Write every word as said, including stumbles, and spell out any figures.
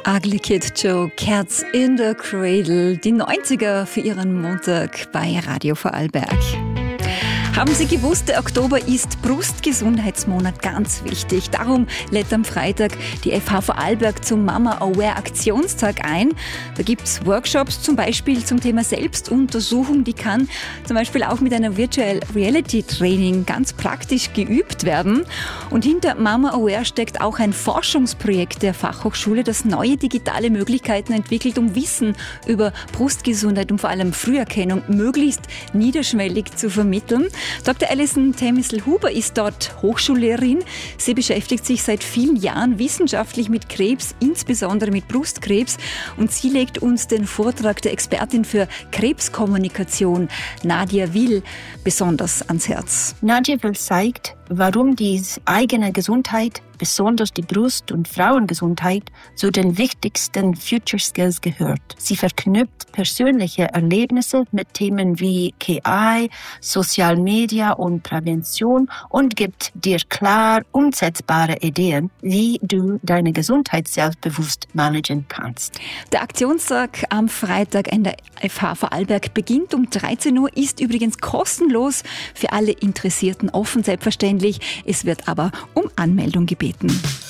Ugly Kid Joe, Cats in the Cradle, die neunziger für Ihren Montag bei Radio Vorarlberg. Haben Sie gewusst, der Oktober ist Brustgesundheitsmonat, ganz wichtig. Darum lädt am Freitag die F H Vorarlberg zum Mama Aware Aktionstag ein. Da gibt's Workshops zum Beispiel zum Thema Selbstuntersuchung. Die kann zum Beispiel auch mit einer Virtual Reality Training ganz praktisch geübt werden. Und hinter Mama Aware steckt auch ein Forschungsprojekt der Fachhochschule, das neue digitale Möglichkeiten entwickelt, um Wissen über Brustgesundheit und vor allem Früherkennung möglichst niederschwellig zu vermitteln. Doktor Alison Temissel-Huber ist dort Hochschullehrerin. Sie beschäftigt sich seit vielen Jahren wissenschaftlich mit Krebs, insbesondere mit Brustkrebs. Und sie legt uns den Vortrag der Expertin für Krebskommunikation, Nadia Will, besonders ans Herz. Nadia Will zeigt, warum die eigene Gesundheit, besonders die Brust- und Frauengesundheit, zu den wichtigsten Future Skills gehört. Sie verknüpft persönliche Erlebnisse mit Themen wie K I, Social Media und Prävention und gibt dir klar umsetzbare Ideen, wie du deine Gesundheit selbstbewusst managen kannst. Der Aktionstag am Freitag in der F H Vorarlberg beginnt um dreizehn Uhr, ist übrigens kostenlos für alle Interessierten offen, selbstverständlich. Es wird aber um Anmeldung gebeten.